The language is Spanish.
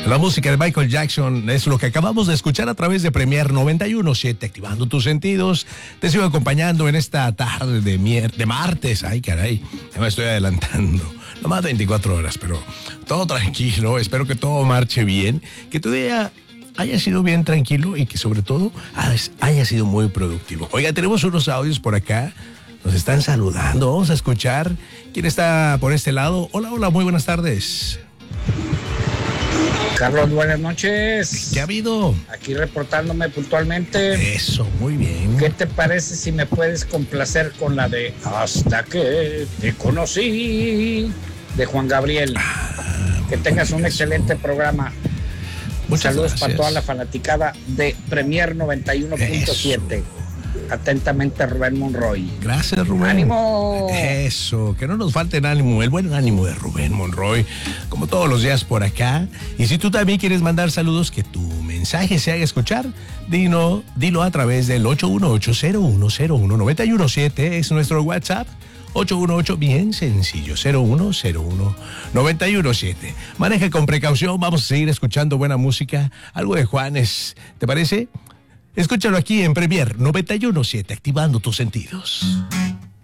La música de Michael Jackson es lo que acabamos de escuchar a través de Premier 91.7, activando tus sentidos. Te sigo acompañando en esta tarde de martes. Ay, caray, ya me estoy adelantando. No más 24 horas, pero todo tranquilo. Espero que todo marche bien, que tu día haya sido bien tranquilo y que sobre todo haya sido muy productivo. Oiga, tenemos unos audios por acá. Nos están saludando. Vamos a escuchar quién está por este lado. Hola, hola, muy buenas tardes. Carlos, buenas noches. ¿Qué ha habido? Aquí reportándome puntualmente. Eso, muy bien. ¿Qué te parece si me puedes complacer con la de Hasta que te conocí, de Juan Gabriel? Que tengas un excelente programa. Muchas Saludos gracias. para toda la fanaticada de Premier 91.7. Atentamente, Rubén Monroy. Gracias, Rubén. ¡Ánimo! Eso, que no nos falte el ánimo, el buen ánimo de Rubén Monroy, como todos los días por acá. Y si tú también quieres mandar saludos, que tu mensaje se haga escuchar, dilo a través del 818-0101-917, es nuestro WhatsApp. 818, bien sencillo, 0101-917. Maneja con precaución, vamos a seguir escuchando buena música, algo de Juanes, ¿te parece? Escúchalo aquí en Premier 91.7, activando tus sentidos.